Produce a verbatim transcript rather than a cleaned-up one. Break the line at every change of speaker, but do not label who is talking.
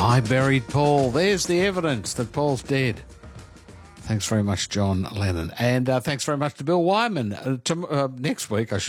I buried Paul. There's the evidence that Paul's dead. Thanks very much, John Lennon. And uh, thanks very much to Bill Wyman. Uh, to, uh, next week, I should